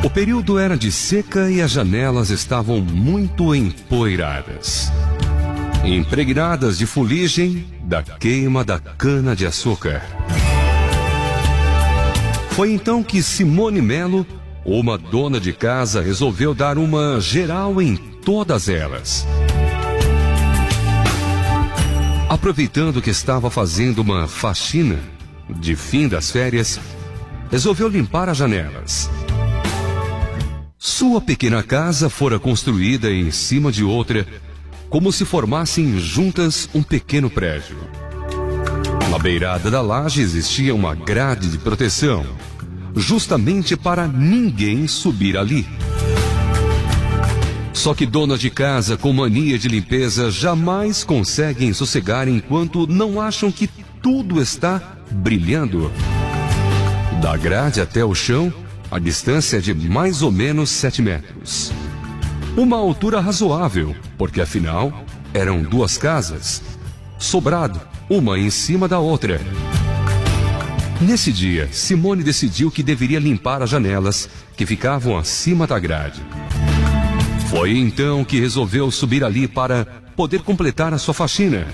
O período era de seca e as janelas estavam muito empoeiradas, impregnadas de fuligem da queima da cana-de-açúcar. Foi então que Simone Melo, uma dona de casa, resolveu dar uma geral em todas elas. Aproveitando que estava fazendo uma faxina de fim das férias, resolveu limpar as janelas. Sua pequena casa fora construída em cima de outra, como se formassem juntas um pequeno prédio. Na beirada da laje existia uma grade de proteção, justamente para ninguém subir ali. Só que donas de casa com mania de limpeza jamais conseguem sossegar enquanto não acham que tudo está brilhando. Da grade até o chão, a distância é de mais ou menos 7 metros. Uma altura razoável, porque afinal eram duas casas, sobrado, uma em cima da outra. Nesse dia, Simone decidiu que deveria limpar as janelas que ficavam acima da grade. Foi então que resolveu subir ali para poder completar a sua faxina.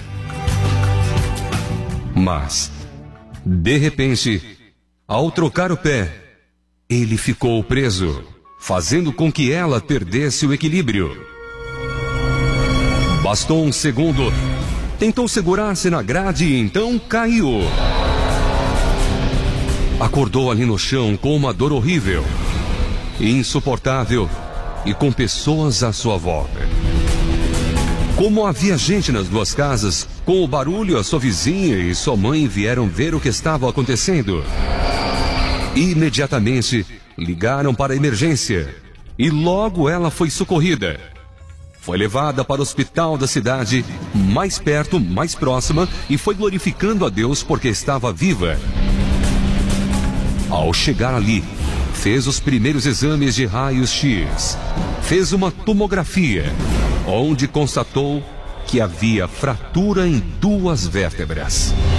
Mas, de repente, ao trocar o pé, ele ficou preso, fazendo com que ela perdesse o equilíbrio. Bastou um segundo, tentou segurar-se na grade e então caiu. Acordou ali no chão com uma dor horrível, insuportável e com pessoas à sua volta. Como havia gente nas duas casas, com o barulho, a sua vizinha e sua mãe vieram ver o que estava acontecendo. Imediatamente ligaram para a emergência e logo ela foi socorrida. Foi levada para o hospital da cidade, mais perto, mais próxima, e foi glorificando a Deus porque estava viva. Ao chegar ali, fez os primeiros exames de raios-x, fez uma tomografia, onde constatou que havia fratura em 2 vértebras.